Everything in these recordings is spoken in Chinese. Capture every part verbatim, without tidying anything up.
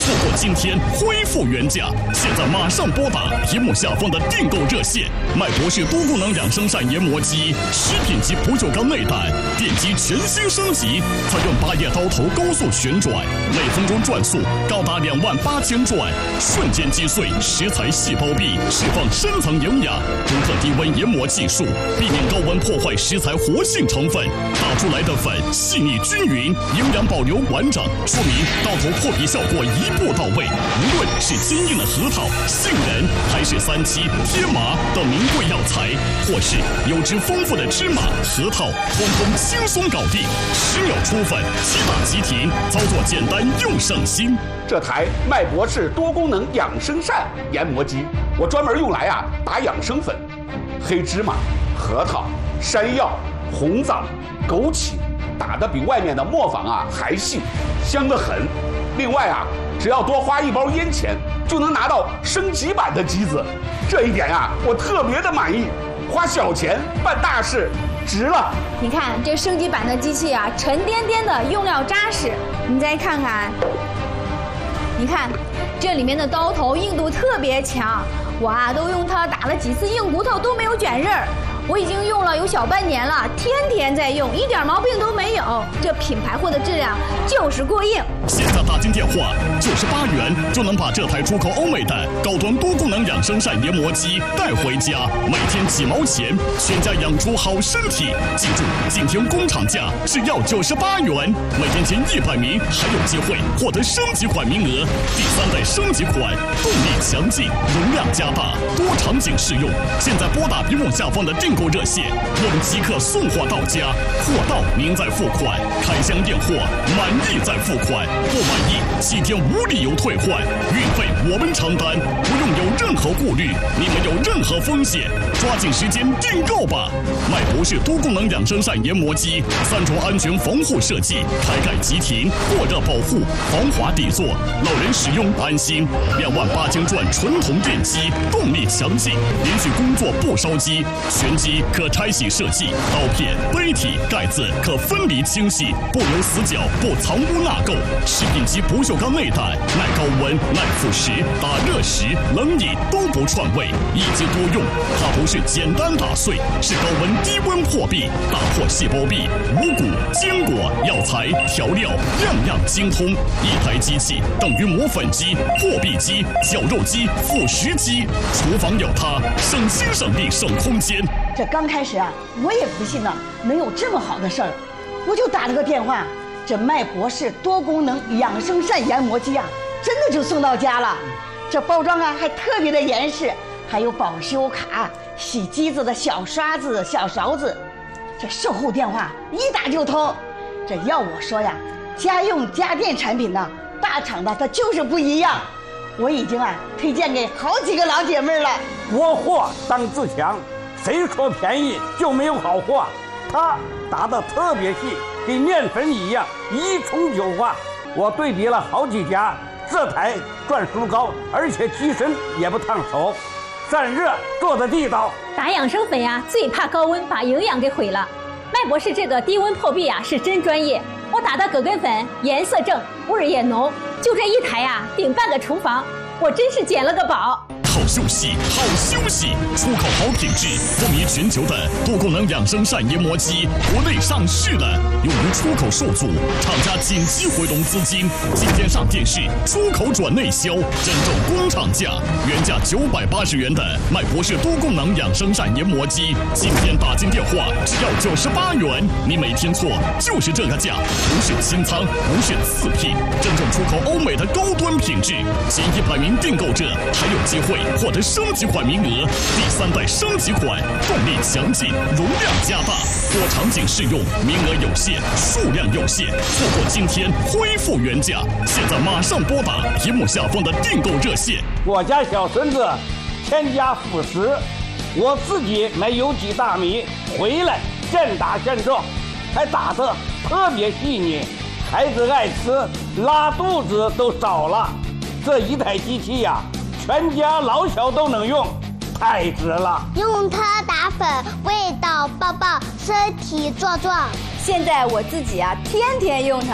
错过今天恢复原价，现在马上拨打屏幕下方的订购热线。麦博士多功能养生扇研磨机，食品级不锈钢内胆，电机全新升级，采用八叶刀头高速旋转，每分钟转速高达两万八千转，瞬间击碎食材细胞壁，释放深层营养。独特低温研磨技术，避免高温破坏食材活性成分，打出来的粉细腻均匀，营养保留完整，说明刀头破皮效果一步到位。无论是坚硬的核桃、杏仁，还是三七、天麻等名贵药材，或是油脂丰富的芝麻、核桃，通通轻松搞定，十秒出粉，即打即停，操作简单又省心。 这台麦博士多功能养生扇研磨机，我专门用来啊打养生粉，黑芝麻、核桃、山药、红枣、枸杞，打得比外面的磨坊啊还细，香得很。另外啊，只要多花一包烟钱，就能拿到升级版的机子，这一点啊，我特别的满意。花小钱办大事，值了。 你看这升级版的机器啊，沉甸甸的，用料扎实。你再看看，你看这里面的刀头硬度特别强，我啊都用它打了几次硬骨头都没有卷刃儿。我已经用了有小半年了，天天在用，一点毛病都没有。这品牌货的质量就是过硬。 现在打进电话，九十八元就能把这台出口欧美的高端多功能养生扇研磨机带回家，每天几毛钱，全家养出好身体。记住，今天工厂价只要九十八元，每天前一百名还有机会获得升级款名额。第三代升级款，动力强劲，容量加大，多场景适用。现在拨打屏幕下方的订购热线，我们即刻送货到家，货到您再付款，开箱验货，满意再付款，不满意七天无理由退换，运费我们承担，不用有任何顾虑，你们有任何风险，抓紧时间订购吧！麦博士多功能养生扇研磨机，三重安全防护设计，开盖即停，过热保护，防滑底座，老人使用安心。两万八千转纯铜电机，动力强劲，连续工作不烧机，全机可拆洗设计，刀片、杯体、盖子可分离清洗，不留死角，不藏污纳垢。食品级不锈钢内胆，耐高温、耐腐蚀，打热食、冷饮都不串味，一机多用。它不是简单打碎，是高温低温破壁，打破细胞壁，五谷、坚果、药材、调料，样样精通。一台机器等于磨粉机、破壁机、绞肉机、腐蚀机，厨房有它，省心省力省空间。 这刚开始啊，我也不信呢，能有这么好的事儿，我就打了个电话，这麦博士多功能养生扇研磨机啊，真的就送到家了。这包装啊还特别的严实，还有保修卡、洗机子的小刷子、小勺子。这售后电话一打就通。这要我说呀，家用家电产品呢，大厂的它就是不一样。我已经啊推荐给好几个老姐妹了。 国货当自强，谁说便宜就没有好货？它打得特别细，跟面粉一样，一冲就化。我对比了好几家，这台转速高，而且机身也不烫手，散热做的地道。 打养生粉呀，最怕高温把营养给毁了。麦博士这个低温破壁呀，是真专业。我打的葛根粉颜色正，味儿也浓，就这一台呀，顶半个厨房，我真是捡了个宝。 好休息，好休息！出口好品质，风靡全球的多功能养生扇研磨机，国内上市了，用于出口受阻，厂家紧急回笼资金，今天上电视，出口转内销，真正工厂价，原价九百八十元的麦博士多功能养生扇研磨机，今天打进电话只要九十八元，你没听错，就是这个价，不是清仓，不是次品，真正出口欧美的高端品质，前一百名订购者还有机会获得升级款名额，第三代升级款，动力强劲，容量加大，多场景适用，名额有限，数量有限，错过今天恢复原价，现在马上拨打屏幕下方的订购热线。 我家小孙子添加辅食，我自己买有机大米回来现打现做，还打得特别细腻，孩子爱吃，拉肚子都少了。这一台机器呀、啊，全家老小都能用，太值了！ 用它打粉，味道爆爆，身体壮壮。 现在我自己啊，天天用它，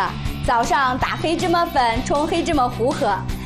早上打黑芝麻粉冲黑芝麻糊喝，